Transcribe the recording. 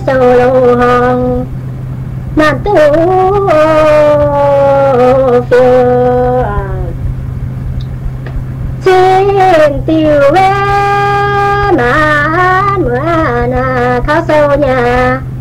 sầu lô hồng nam tu phiêu trên tiêu về mà mưa na khao sâu nhà